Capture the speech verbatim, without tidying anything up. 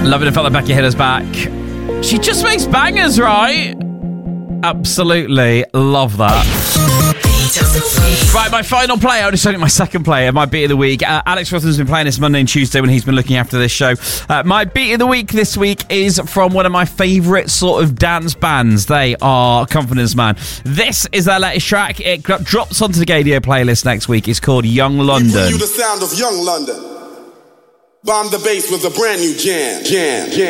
Loving the fact that Becky Hiller's back. She just makes bangers, right? Absolutely love that. Right, my final play. I'll just show you my second play of my beat of the week. Uh, Alex Rutherford's been playing this Monday and Tuesday when he's been looking after this show. Uh, my beat of the week this week is from one of my favourite sort of dance bands. They are Confidence Man. This is their latest track. It drops onto the Gadio playlist next week. It's called Young London. We bring you the sound of Young London. Bomb the bass with a brand new jam, jam, jam.